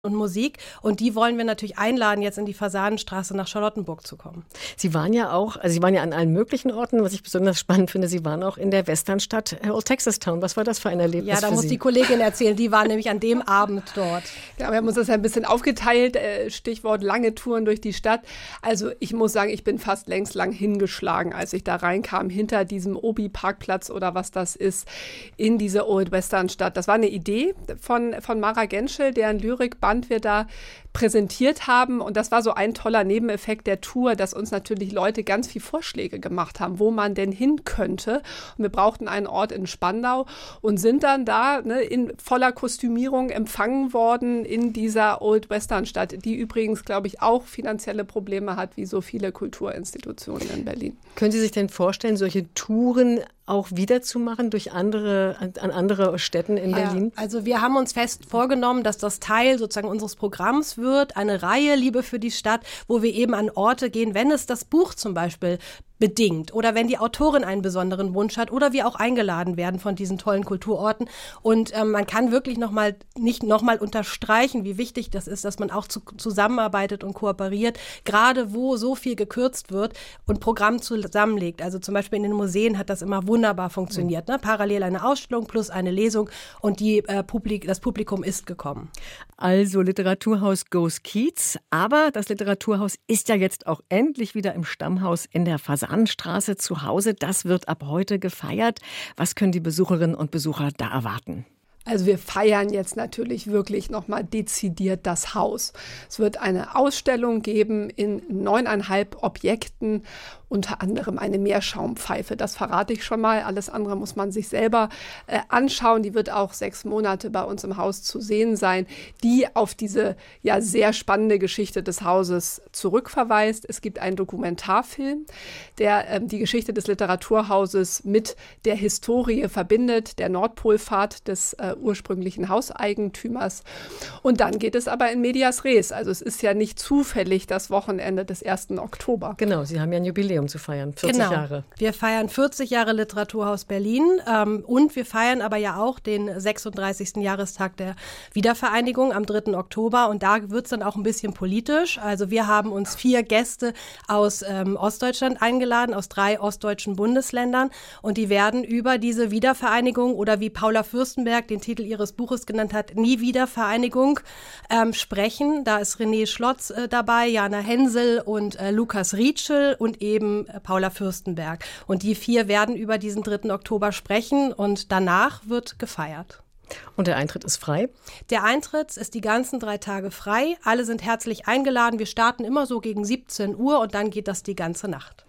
und Musik. Und die wollen wir natürlich einladen, jetzt in die Fasanenstraße nach Charlottenburg zu kommen. Sie waren ja an allen möglichen Orten. Was ich besonders spannend finde, Sie waren auch in der Westernstadt Old Texas Town. Was war das für ein Erlebnis Ja, da muss die Kollegin erzählen. Die war nämlich an dem Abend dort. Ja, wir haben uns das ein bisschen aufgeteilt. Stichwort lange Touren durch die Stadt. Also ich muss sagen, ich bin fast längslang hingeschlagen, als ich da reinkam, hinter diesem Obi-Parkplatz oder was das ist, in diese Old Westernstadt. Das war eine Idee von Mara Genschel, deren Lyrikband wir da präsentiert haben. Und das war so ein toller Nebeneffekt der Tour, dass uns natürlich Leute ganz viel Vorschläge gemacht haben, wo man denn hin könnte. Und wir brauchten einen Ort in Spandau und sind dann da in voller Kostümierung empfangen worden in dieser Old Western Stadt, die übrigens, glaube ich, auch finanzielle Probleme hat, wie so viele Kulturinstitutionen in Berlin. Können Sie sich denn vorstellen, solche Touren auch wiederzumachen an andere Städten in Berlin? Also wir haben uns fest vorgenommen, dass das Teil sozusagen unseres Programms wird, eine Reihe Liebe für die Stadt, wo wir eben an Orte gehen, wenn es das Buch zum Beispiel bedingt oder wenn die Autorin einen Wunsch hat oder wir auch eingeladen werden von diesen tollen Kulturorten. Und man kann wirklich nicht nochmal unterstreichen, wie wichtig das ist, dass man auch zusammenarbeitet und kooperiert, gerade wo so viel gekürzt wird und Programm zusammenlegt. Also zum Beispiel in den Museen hat das immer wunderbar funktioniert. Ne? Parallel eine Ausstellung plus eine Lesung und das Publikum ist gekommen. Also Literaturhaus Goes Kiez, aber das Literaturhaus ist ja jetzt auch endlich wieder im Stammhaus in der Fasanenstraße zu Hause. Das wird ab heute gefeiert. Was können die Besucherinnen und Besucher da erwarten? Also wir feiern jetzt natürlich wirklich nochmal dezidiert das Haus. Es wird eine Ausstellung geben in 9,5 Objekten, unter anderem eine Meerschaumpfeife. Das verrate ich schon mal. Alles andere muss man sich selber anschauen. Die wird auch 6 Monate bei uns im Haus zu sehen sein, die auf diese ja sehr spannende Geschichte des Hauses zurückverweist. Es gibt einen Dokumentarfilm, der die Geschichte des Literaturhauses mit der Historie verbindet, der Nordpolfahrt des ursprünglichen Hauseigentümers. Und dann geht es aber in medias res. Also es ist ja nicht zufällig das Wochenende des 1. Oktober. Genau, Sie haben ja ein Jubiläum zu feiern, 40 Jahre. Wir feiern 40 Jahre Literaturhaus Berlin und wir feiern aber ja auch den 36. Jahrestag der Wiedervereinigung am 3. Oktober und da wird es dann auch ein bisschen politisch. Also wir haben uns 4 Gäste aus Ostdeutschland eingeladen, aus 3 ostdeutschen Bundesländern und die werden über diese Wiedervereinigung oder wie Paula Fürstenberg den Titel ihres Buches genannt hat, Nie wieder Vereinigung, sprechen. Da ist René Schlotz dabei, Jana Hensel und Lukas Rietschel und eben Paula Fürstenberg. Und die 4 werden über diesen 3. Oktober sprechen und danach wird gefeiert. Und der Eintritt ist frei? Der Eintritt ist die ganzen 3 Tage frei. Alle sind herzlich eingeladen. Wir starten immer so gegen 17 Uhr und dann geht das die ganze Nacht.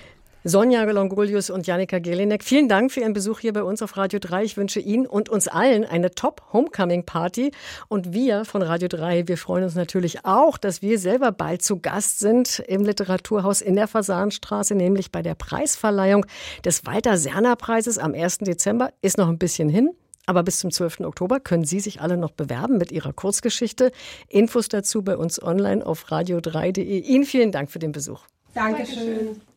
Sonja Longulius und Jannika Gelinek, vielen Dank für Ihren Besuch hier bei uns auf Radio 3. Ich wünsche Ihnen und uns allen eine Top-Homecoming-Party. Und wir von Radio 3, wir freuen uns natürlich auch, dass wir selber bald zu Gast sind im Literaturhaus in der Fasanenstraße, nämlich bei der Preisverleihung des Walter-Serner-Preises am 1. Dezember. Ist noch ein bisschen hin. Aber bis zum 12. Oktober können Sie sich alle noch bewerben mit Ihrer Kurzgeschichte. Infos dazu bei uns online auf radio3.de. Ihnen vielen Dank für den Besuch. Dankeschön.